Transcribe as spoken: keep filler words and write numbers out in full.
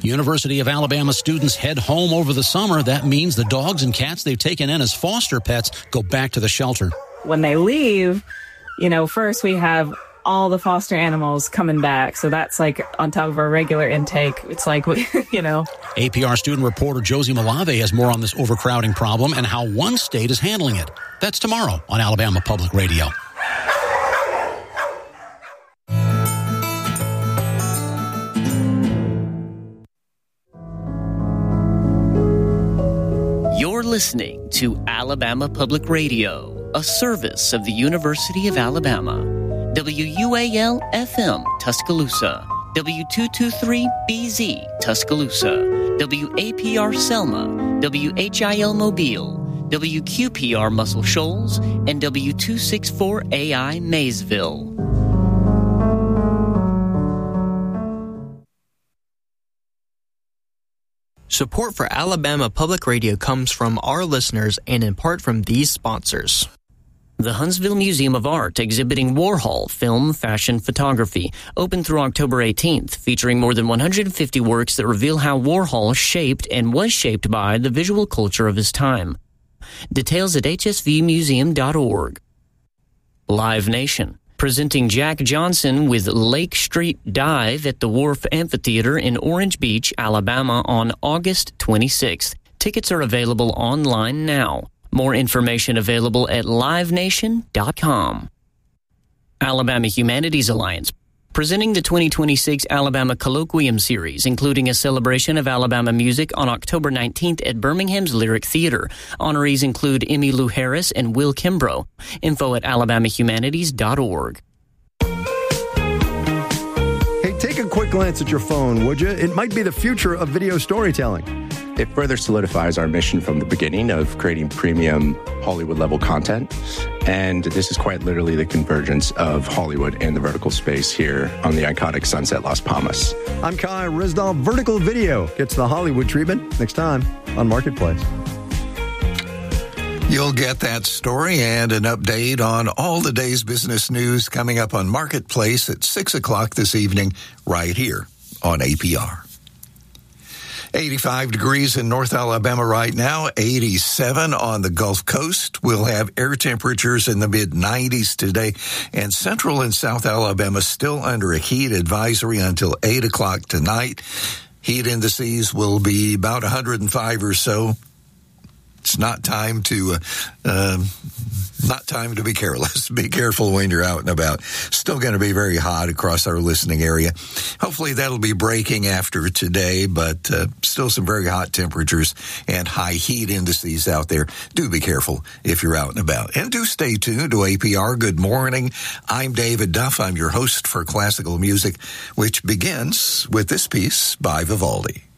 University of Alabama students head home over the summer. That means the dogs and cats they've taken in as foster pets go back to the shelter. When they leave, you know, first we have all the foster animals coming back. So that's like on top of our regular intake. It's like, you know. A P R student reporter Josie Malave has more on this overcrowding problem and how one state is handling it. That's tomorrow on Alabama Public Radio. You're listening to Alabama Public Radio, a service of the University of Alabama. W U A L F M, Tuscaloosa. W two twenty-three B Z, Tuscaloosa. W A P R Selma. W H I L Mobile. W Q P R Muscle Shoals. And W two sixty-four A I Maysville. Support for Alabama Public Radio comes from our listeners and in part from these sponsors. The Huntsville Museum of Art exhibiting Warhol film, fashion, photography, open through October eighteenth, featuring more than one hundred fifty works that reveal how Warhol shaped and was shaped by the visual culture of his time. Details at h s v museum dot org. Live Nation, presenting Jack Johnson with Lake Street Dive at the Wharf Amphitheater in Orange Beach, Alabama on August twenty-sixth. Tickets are available online now. More information available at live nation dot com. Alabama Humanities Alliance, presenting the twenty twenty-six Alabama Colloquium Series, including a celebration of Alabama music on October nineteenth at Birmingham's Lyric Theater. Honorees include Emmy Lou Harris and Will Kimbrough. Info at alabama humanities dot org. Hey, take a quick glance at your phone, would you? It might be the future of video storytelling. It further solidifies our mission from the beginning of creating premium Hollywood-level content. And this is quite literally the convergence of Hollywood and the vertical space here on the iconic Sunset Las Palmas. I'm Kai Risdall. Vertical video gets the Hollywood treatment next time on Marketplace. You'll get that story and an update on all the day's business news coming up on Marketplace at six o'clock this evening right here on A P R. eighty-five degrees in North Alabama right now, eighty-seven on the Gulf Coast. We'll have air temperatures in the mid nineties today, and Central and South Alabama still under a heat advisory until eight o'clock tonight. Heat indices will be about one hundred five or so. It's not time to, uh, uh, not time to be careless. Be careful when you're out and about. Still going to be very hot across our listening area. Hopefully that'll be breaking after today, but uh, still some very hot temperatures and high heat indices out there. Do be careful if you're out and about. And do stay tuned to A P R. Good morning. I'm David Duff. I'm your host for Classical Music, which begins with this piece by Vivaldi.